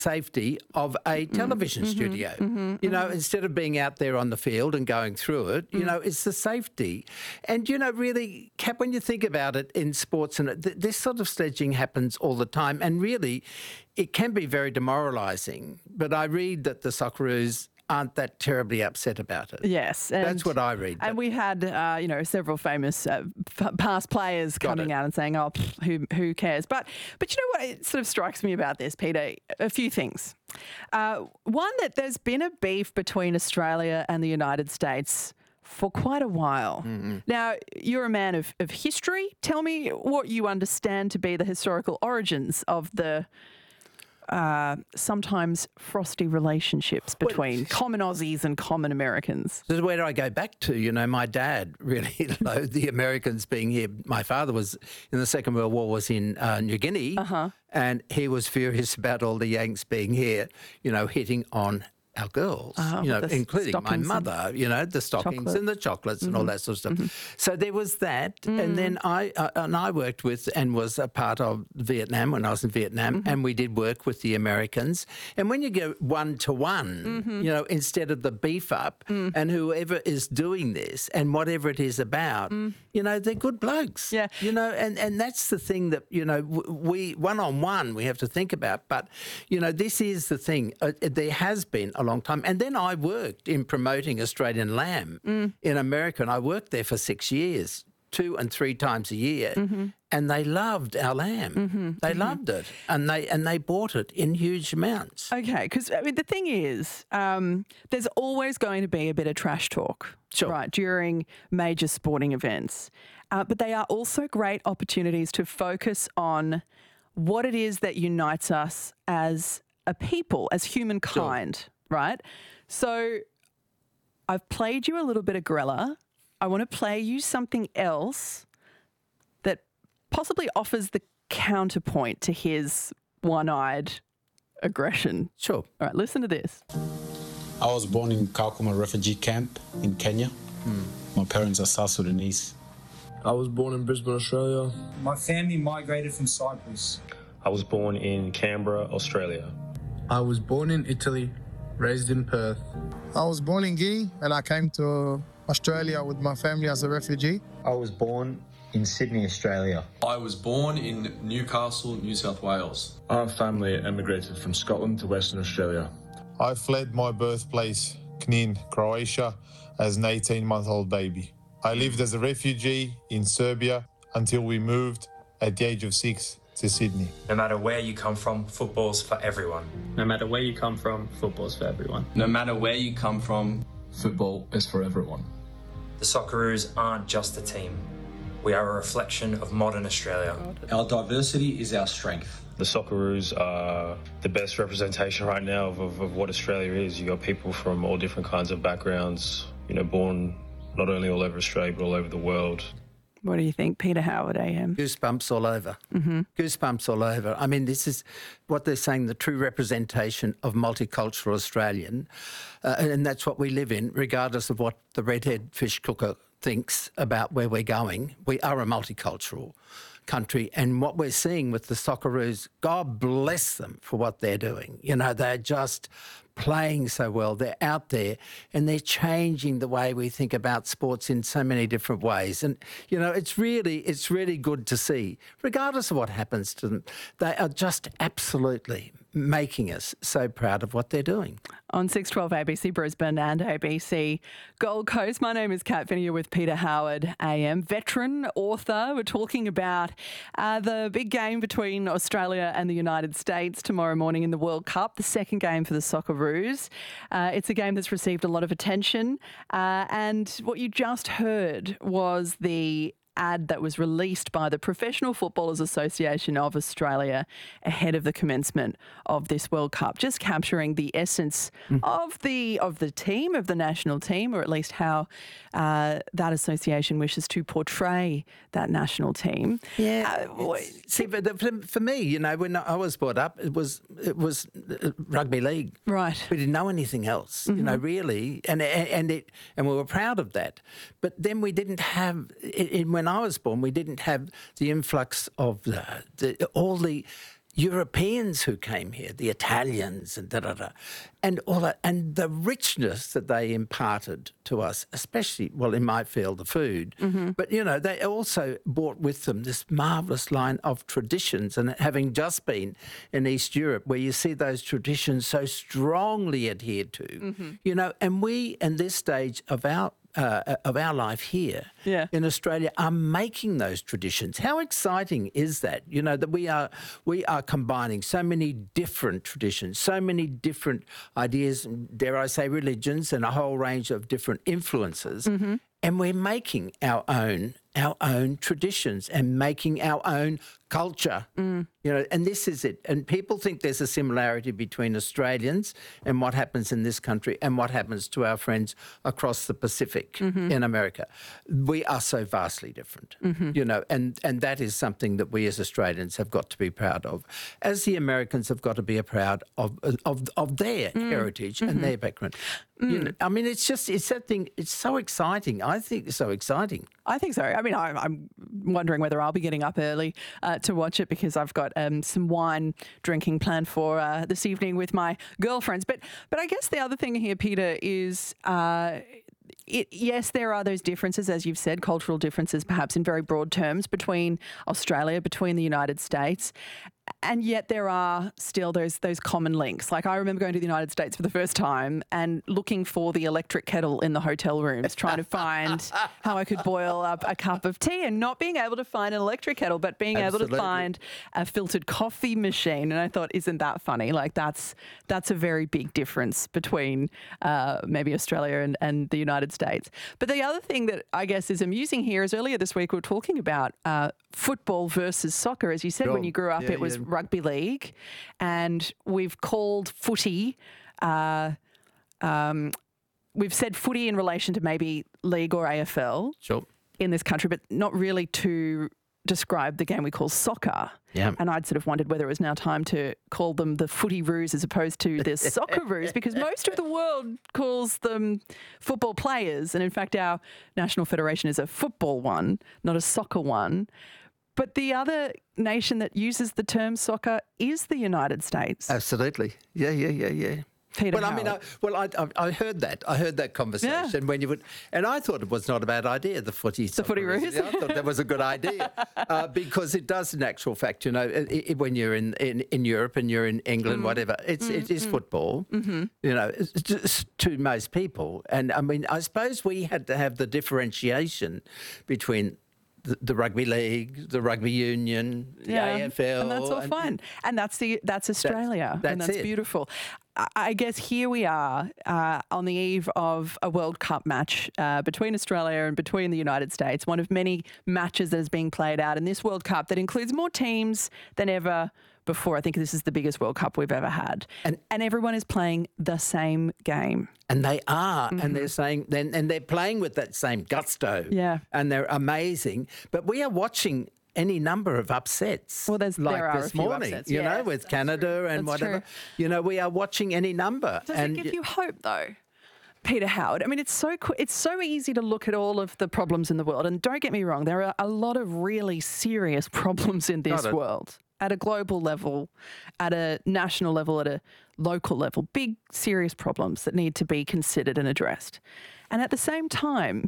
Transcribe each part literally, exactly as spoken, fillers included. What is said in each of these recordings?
safety of a television mm-hmm, studio. Mm-hmm, you know, mm-hmm. instead of being out there on the field and going through it, you mm. know, it's the safety. And, you know, really, Cap, when you think about it in sports, and th- this sort of sledging happens all the time, and really it can be very demoralising. But I read that the Socceroos aren't that terribly upset about it. Yes. And, That's what I read. And we've had, uh, you know, several famous uh, f- past players coming out and saying, oh, pff, who who cares? But, but you know what it sort of strikes me about this, Peter? A few things. Uh, one, that there's been a beef between Australia and the United States for quite a while. Mm-hmm. Now, you're a man of, of history. Tell me what you understand to be the historical origins of the Uh, sometimes frosty relationships between well, common Aussies and common Americans. This is where I go back to. You know, my dad really loathed the Americans being here. My father was, in the Second World War, was in uh, New Guinea, uh-huh. and he was furious about all the Yanks being here, you know, hitting on our girls, oh, you know, including my mother, you know, the stockings chocolate. and the chocolates mm-hmm. and all that sort of stuff. Mm-hmm. So there was that. Mm. And then I uh, and I worked with and was a part of Vietnam when I was in Vietnam, mm-hmm. and we did work with the Americans. And when you go one-to-one, mm-hmm. you know, instead of the beef up mm. and whoever is doing this and whatever it is about, mm. you know, they're good blokes. Yeah. You know, and, and that's the thing that, you know, we, one-on-one we have to think about. But, you know, this is the thing. Uh, there has been a long time. And then I worked in promoting Australian lamb mm. in America, and I worked there for six years, two and three times a year, mm-hmm. and they loved our lamb. Mm-hmm. They mm-hmm. loved it, and they and they bought it in huge amounts. Okay, because I mean, the thing is, um, there's always going to be a bit of trash talk, sure. right, during major sporting events, uh, but they are also great opportunities to focus on what it is that unites us as a people, as humankind. Sure. Right? So I've played you a little bit of Grella. I want to play you something else that possibly offers the counterpoint to his one-eyed aggression. Sure. All right, listen to this. I was born in Kakuma refugee camp in Kenya. Mm. My parents are South Sudanese. I was born in Brisbane, Australia. My family migrated from Cyprus. I was born in Canberra, Australia. I was born in Italy. Raised in Perth. I was born in Guinea and I came to Australia with my family as a refugee. I was born in Sydney, Australia. I was born in Newcastle, New South Wales. Our family emigrated from Scotland to Western Australia. I fled my birthplace, Knin, Croatia, as an eighteen-month-old baby. I lived as a refugee in Serbia until we moved at the age of six to Sydney. No matter where you come from, football's for everyone. No matter where you come from, football's for everyone. No matter where you come from, football is for everyone. The Socceroos aren't just a team. We are a reflection of modern Australia. Our diversity is our strength. The Socceroos are the best representation right now of, of, of what Australia is. You got people from all different kinds of backgrounds, you know, born not only all over Australia, but all over the world. What do you think, Peter Howard, A M? Goosebumps all over. Mm-hmm. Goosebumps all over. I mean, this is what they're saying, the true representation of multicultural Australian, uh, and that's what we live in, regardless of what the redhead fish cooker thinks about where we're going. We are a multicultural country, and what we're seeing with the Socceroos, God bless them for what they're doing. You know, they're just playing so well. They're out there and they're changing the way we think about sports in so many different ways. And, you know, it's really, it's really good to see, regardless of what happens to them. They are just absolutely making us so proud of what they're doing. On six twelve A B C Brisbane and A B C Gold Coast, my name is Kat Finney with Peter Howard, A M, veteran author. We're talking about uh, the big game between Australia and the United States tomorrow morning in the World Cup, the second game for the Socceroos. Uh, it's a game that's received a lot of attention. Uh, and what you just heard was the ad that was released by the Professional Footballers Association of Australia ahead of the commencement of this World Cup, just capturing the essence mm. of the of the team, of the national team, or at least how uh, that association wishes to portray that national team. Yeah. Uh, see, but for, for me, you know, when I was brought up, it was it was rugby league. Right. We didn't know anything else, mm-hmm. you know, really, and and it and we were proud of that. But then we didn't have in when I was born, we didn't have the influx of the, the, all the Europeans who came here, the Italians and da da da, and all that, and the richness that they imparted to us, especially, well, in my field, the food. Mm-hmm. But, you know, they also brought with them this marvellous line of traditions. And having just been in East Europe, where you see those traditions so strongly adhered to, mm-hmm. you know, and we, in this stage of our Uh, of our life here yeah. in Australia are making those traditions. How exciting is that? You know, that we are we are combining so many different traditions, so many different ideas, dare I say religions, and a whole range of different influences. Mm-hmm. And we're making our own our own traditions and making our own culture. Mm. You know, and this is it. And people think there's a similarity between Australians and what happens in this country and what happens to our friends across the Pacific mm-hmm. in America. We are so vastly different, mm-hmm. you know, and, and that is something that we as Australians have got to be proud of, as the Americans have got to be proud of of, of their mm. heritage mm-hmm. and their background. Mm. You know, I mean, it's just, it's that thing, it's so exciting. I think it's so exciting. I think so. I mean, I, I'm wondering whether I'll be getting up early uh, to watch it because I've got um, some wine drinking planned for uh, this evening with my girlfriends. But but I guess the other thing here, Peter, is uh, it, yes, there are those differences, as you've said, cultural differences, perhaps in very broad terms, between Australia, between the United States. And yet there are still those those common links. Like I remember going to the United States for the first time and looking for the electric kettle in the hotel rooms, trying to find how I could boil up a cup of tea and not being able to find an electric kettle, but being Absolutely. able to find a filtered coffee machine. And I thought, isn't that funny? Like that's that's a very big difference between uh, maybe Australia and, and the United States. But the other thing that I guess is amusing here is earlier this week we were talking about uh, football versus soccer. As you said, sure. when you grew up, yeah, it was yeah. rugby league, and we've called footy, uh, um, we've said footy in relation to maybe league or A F L sure. in this country, but not really to describe the game we call soccer. Yeah. And I'd sort of wondered whether it was now time to call them the footy roos as opposed to the soccer roos, because most of the world calls them football players. And in fact, our national federation is a football one, not a soccer one. But the other nation that uses the term soccer is the United States. Absolutely. Yeah, yeah, yeah, yeah. Peter well, Howard. I mean, I, well, I, I, I heard that. I heard that conversation yeah. when you would, and I thought it was not a bad idea. The footy, the footy roos. I thought that was a good idea uh, because it does, in actual fact, you know, it, it, when you're in, in, in Europe and you're in England, mm. whatever, it's mm, it is mm. football. Mm-hmm. You know, it's just to most people, and I mean, I suppose we had to have the differentiation between The, the rugby league, the rugby union, the yeah, A F L, and that's all and, fine. And that's the that's Australia, that's, that's and that's it. beautiful. I, I guess here we are uh, on the eve of a World Cup match uh, between Australia and between the United States. One of many matches that is being played out in this World Cup that includes more teams than ever before. I think this is the biggest World Cup we've ever had, and and everyone is playing the same game. And they are, mm-hmm. and they're saying, then, and they're playing with that same gusto. Yeah. And they're amazing. But we are watching any number of upsets. Well, there's like there are this a few morning, upsets. you yes, know, with Canada true. and that's whatever. True. You know, we are watching any number. Does and it give you hope, though? Peter Howard. I mean, it's so it's so easy to look at all of the problems in the world, and don't get me wrong, there are a lot of really serious problems in this Got it. world. At a global level, at a national level, at a local level, big, serious problems that need to be considered and addressed. And at the same time,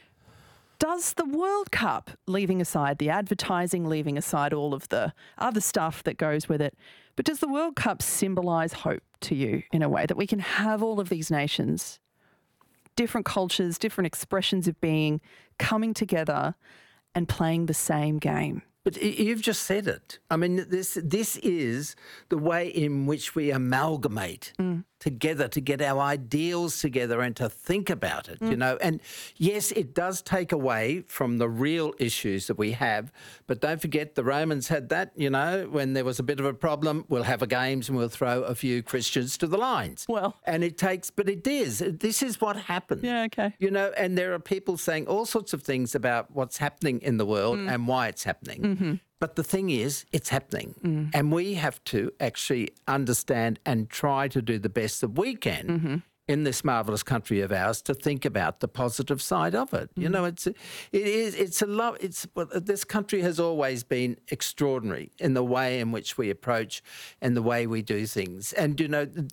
does the World Cup, leaving aside the advertising, leaving aside all of the other stuff that goes with it, but does the World Cup symbolise hope to you in a way that we can have all of these nations, different cultures, different expressions of being, coming together and playing the same game? But you've just said it. I mean, this this is the way in which we amalgamate mm. together to get our ideals together and to think about it, mm. you know. And yes, it does take away from the real issues that we have. But don't forget, the Romans had that, you know, when there was a bit of a problem, we'll have a games and we'll throw a few Christians to the lions. Well. And it takes, but it is. This is what happens. Yeah, okay. You know, and there are people saying all sorts of things about what's happening in the world mm. and why it's happening. Mm-hmm. But the thing is, it's happening. Mm. And we have to actually understand and try to do the best that we can mm-hmm. in this marvellous country of ours to think about the positive side of it. Mm. You know, it's it is it's a love. It's well, this country has always been extraordinary in the way in which we approach and the way we do things. And you know,